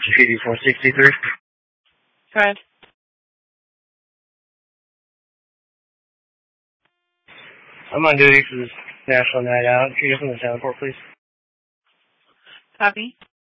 PD 463. Go ahead. I'm on duty for this National Night Out. Can you from the sound port, please? Copy.